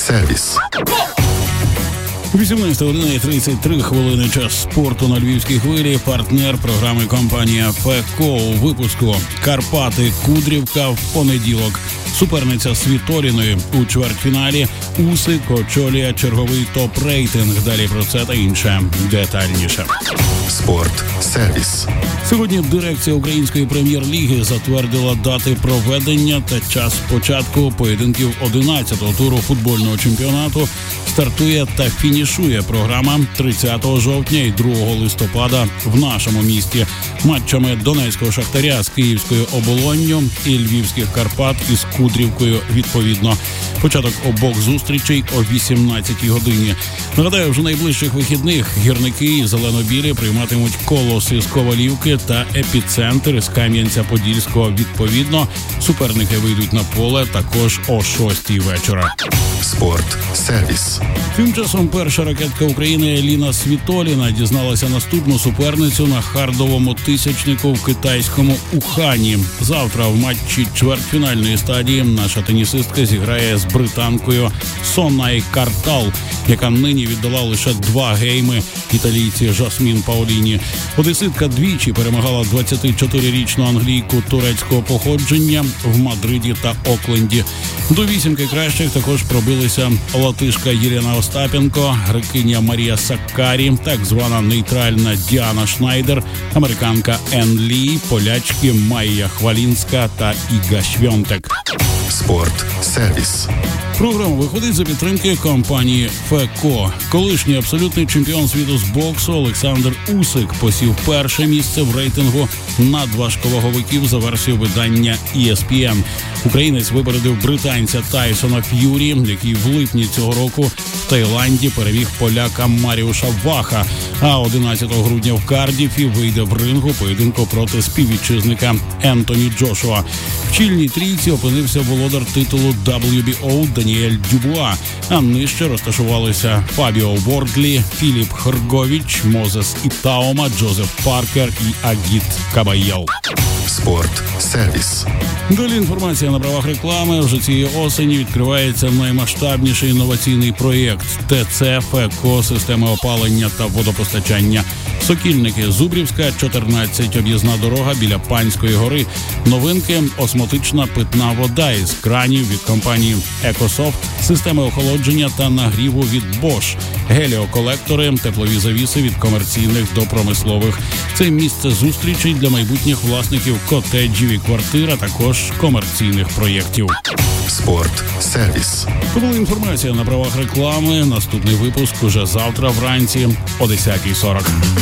сервіс. 18:33 час спорту на Львівській хвилі. Партнер програми компанія ФЕКО. У випуску Карпати Кудрівка в понеділок. Суперниця Світоліної у чвертьфіналі. Усик очолює черговий топ-рейтинг. Далі про це та інше детальніше. Спорт сервіс. Сьогодні дирекція Української прем'єр-ліги затвердила дати проведення та час початку поєдинків 11-го туру футбольного чемпіонату. Стартує та фінішує програма 30 жовтня і 2 листопада в нашому місті матчами Донецького Шахтаря з Київською Оболонню і Львівських Карпат із Кудрівкою відповідно. Початок обох зустрічей о 18-й годині. Нагадаю, вже найближчих вихідних гірники і зелено-білі прийматимуть Колоси з Ковалівки та Епіцентр з Кам'янця-Подільського відповідно. Суперники вийдуть на поле також о 6-й вечора. Спорт сервіс. Тим часом перша ракетка України Еліна Світоліна дізналася наступну суперницю на хардовому тисячнику в китайському Ухані. Завтра в матчі чвертьфінальної стадії наша тенісистка зіграє з британкою Сонай Картал, яка нині віддала лише 2 гейми італійці Жасмін Паоліні. Одеситка двічі перемагала 24-річну англійку турецького походження в Мадриді та Окленді. До вісімки кращих також пробилися латишка Єлена Остапенко, грекиня Марія Саккарі, так звана нейтральна Діана Шнайдер, американка Ен Лі, полячки Майя Хвалінська та Іга Швьонтек. Спорт сервіс. Програма виходить за підтримки компанії ФЕКО. Колишній абсолютний чемпіон світу з боксу Олександр Усик посів перше місце в рейтингу надважковаговиків за версією видання ESPN. Українець випередив британця Тайсона Ф'юрі, який в липні цього року в Таїланді переміг поляка Маріуша Ваха, а 11 грудня в Кардіфі вийде в рингу поєдинку проти співвітчизника Ентоні Джошуа. В чільній трійці опинився володар титулу WBO Даніель Дюбуа, а нижче розташувалися Фабіо Вордлі, Філіп Хрговіч, Мозес Ітаома, Джозеф Паркер і Агіт Кабайел. Спорт сервіс. Далі інформація на правах реклами. Вже цієї осені відкривається наймасштабніший інноваційний проєкт ТЦ ФЕКО системи опалення та водопостачання. Сокільники, Зубрівська, 14, об'їзна дорога біля Панської гори. Новинки – осмотична питна вода із кранів від компанії «Екософт», системи охолодження та нагріву від Bosch, геліоколектори, теплові завіси від комерційних до промислових. Це місце зустрічей для майбутніх власників котеджів і квартир, а також комерційних проєктів. Спорт сервіс. Це була інформація на правах реклами. Наступний випуск уже завтра вранці о 10:40.